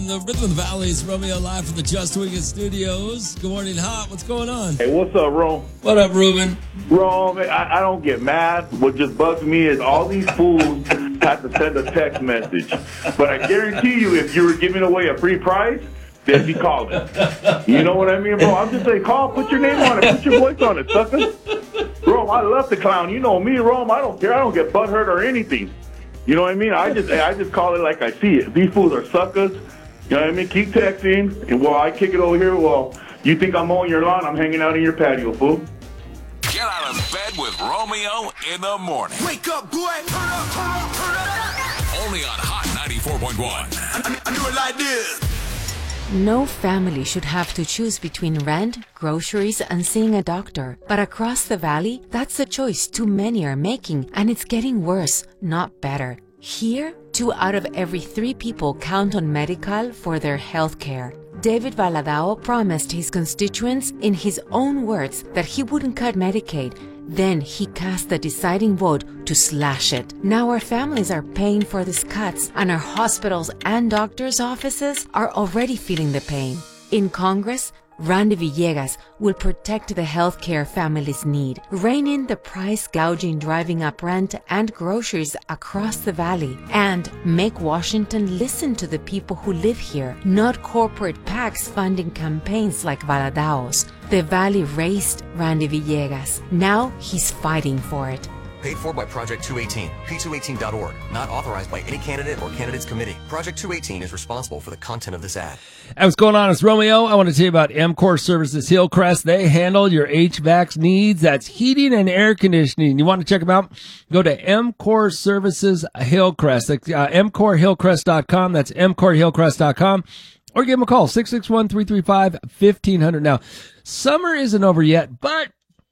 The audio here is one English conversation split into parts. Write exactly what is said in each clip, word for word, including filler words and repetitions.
on the Rhythm of the Valley's Romeo live from the Just Wicked Studios. Good morning, Hot. What's going on? Hey, what's up, Rome? What up, Ruben? Rome, I, I don't get mad. What just bugs me is all these fools have to send a text message. But I guarantee you, if you were giving away a free prize, they'd be calling. You know what I mean, bro? I'm just saying, call, put your name on it, put your voice on it, sucker. Rome, I love the clown. You know me, Rome. I don't care. I don't get butthurt or anything. You know what I mean? I just I just call it like I see it. These fools are suckers. You know what I mean? Keep texting, and while I kick it over here, well, you think I'm mowing your lawn, I'm hanging out in your patio, fool. Get out of bed with Romeo in the morning. Wake up, boy. Turn up, turn up, turn up. Only on Hot ninety-four point one. I, I, I do it like this. No family should have to choose between rent, groceries, and seeing a doctor. But across the valley, that's a choice too many are making, and it's getting worse, not better. Here, two out of every three people count on Medi-Cal for their health care. David Valadao promised his constituents, in his own words, that he wouldn't cut Medicaid. Then he cast the deciding vote to slash it. Now our families are paying for these cuts, and our hospitals and doctors' offices are already feeling the pain. In Congress, Randy Villegas will protect the health care families need, rein in the price gouging driving up rent and groceries across the valley, and make Washington listen to the people who live here, not corporate PACs funding campaigns like Valadao's. The valley raised Randy Villegas. Now he's fighting for it. Paid for by Project two eighteen, P two eighteen dot org. Not authorized by any candidate or candidates committee. Project two eighteen is responsible for the content of this ad. Hey, what's going on? It's Romeo. I want to tell you about EMCOR Services Hillcrest. They handle your H V A C needs. That's heating and air conditioning. You want to check them out? Go to EMCOR Services Hillcrest. That's uh, M C O R Hillcrest dot com. That's M C O R Hillcrest dot com. Or give them a call, six six one, three three five, one five zero zero. Now, summer isn't over yet, but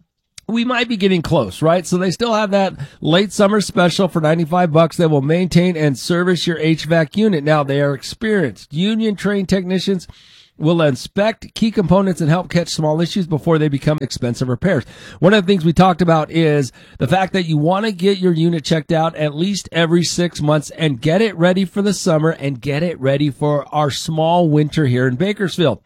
we might be getting close, right? So they still have that late summer special for ninety-five bucks that will maintain and service your H V A C unit. Now, they are experienced union trained technicians, will inspect key components and help catch small issues before they become expensive repairs. One of the things we talked about is the fact that you want to get your unit checked out at least every six months and get it ready for the summer and get it ready for our small winter here in Bakersfield.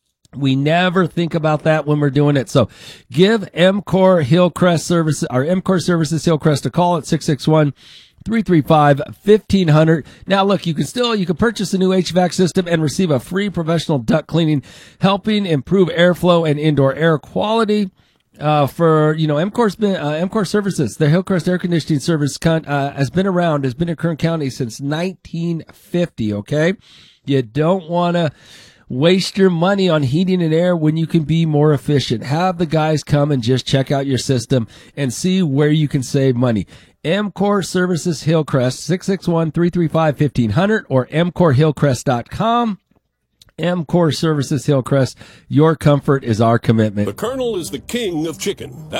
We never think about that when we're doing it. So give EMCOR Hillcrest Services, or EMCOR Services Hillcrest a call at six six one, three three five, one five zero zero. Now look, you can still, you can purchase a new H V A C system and receive a free professional duct cleaning, helping improve airflow and indoor air quality. Uh, for, you know, EMCOR's been, uh, EMCOR Services, the Hillcrest Air Conditioning Service, con- uh, has been around, has been in Kern County since nineteen fifty, okay? You don't want to waste your money on heating and air when you can be more efficient. Have the guys come and just check out your system and see where you can save money. EMCOR Services Hillcrest, six six one, three three five, one five zero zero or M C O R Hillcrest dot com. EMCOR Services Hillcrest, your comfort is our commitment. The Colonel is the king of chicken.